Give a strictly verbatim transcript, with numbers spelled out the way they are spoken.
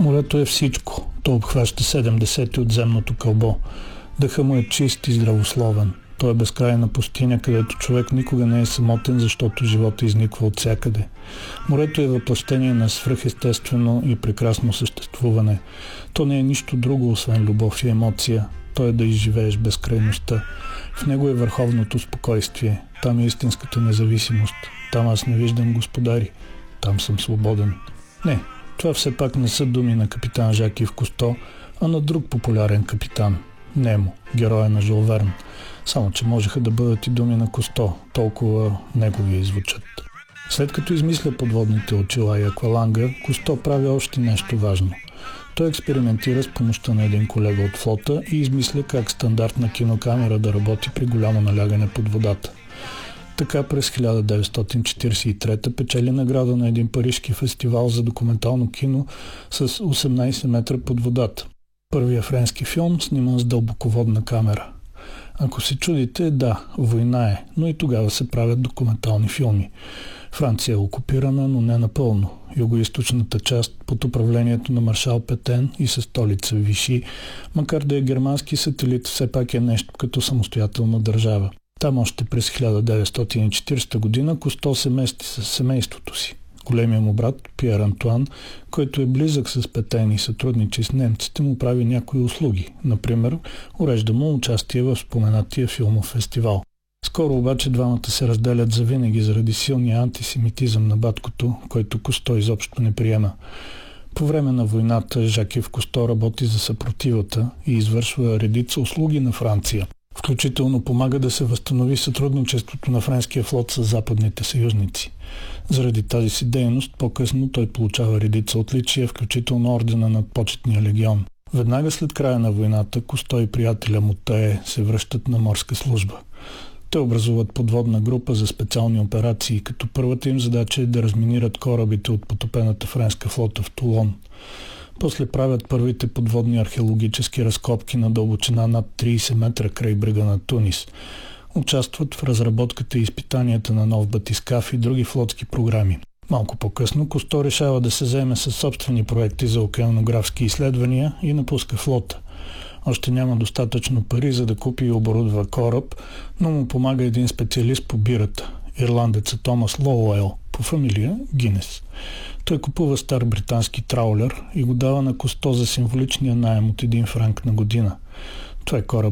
Морето е всичко. То обхваща седемдесет от земното кълбо. Дъха му е чист и здравословен. Той е безкрайна пустиня, където човек никога не е самотен, защото живота изниква от всякъде. Морето е въплъщение на свръхестествено и прекрасно съществуване. То не е нищо друго, освен любов и емоция. То е да изживееш безкрайността. В него е върховното спокойствие. Там е истинската независимост. Там аз не виждам господари. Там съм свободен. Не, това все пак не са думи на капитан Жак Ив Кусто, а на друг популярен капитан – Немо, героя на Жул Верн. Само че можеха да бъдат и думи на Кусто, толкова негови звучат. След като измисля подводните очила и акваланга, Кусто прави още нещо важно. Той експериментира с помощта на един колега от флота и измисля как стандартна кинокамера да работи при голямо налягане под водата. Така през хиляда деветстотин четиридесет и трета печели награда на един парижки фестивал за документално кино с осемнадесет метра под водата. Първия френски филм, сниман с дълбоководна камера. Ако се чудите, да, война е, но и тогава се правят документални филми. Франция е окупирана, но не напълно. Югоизточната част под управлението на маршал Петен и със столица Виши, макар да е германски сателит, все пак е нещо като самостоятелна държава. Там още през хиляда деветстотин и четиридесета година Кусто се мести с семейството си. Големия му брат, Пиер Антуан, който е близък с Петен и сътрудничи с немците, му прави някои услуги. Например, урежда му участие в споменатия филмов фестивал. Скоро обаче двамата се разделят завинаги заради силния антисемитизъм на баткото, който Кусто изобщо не приема. По време на войната Жак Ив Кусто работи за съпротивата и извършва редица услуги на Франция. Включително помага да се възстанови сътрудничеството на френския флот с западните съюзници. Заради тази си дейност, по-късно той получава редица отличия, включително ордена на почетния легион. Веднага след края на войната, Кусто и приятеля му Тае се връщат на морска служба. Те образуват подводна група за специални операции, като първата им задача е да разминират корабите от потопената френска флота в Тулон. После правят първите подводни археологически разкопки на дълбочина над тридесет метра край брега на Тунис. Участват в разработката и изпитанията на нов батискаф и други флотски програми. Малко по-късно Кусто решава да се заеме със собствени проекти за океанографски изследвания и напуска флота. Още няма достатъчно пари, за да купи и оборудва кораб, но му помага един специалист по бирата – ирландеца Томас Лоуел, по фамилия Гинес. Той купува стар британски траулер и го дава на Кусто за символичния наем от един франк на година. Това е кораб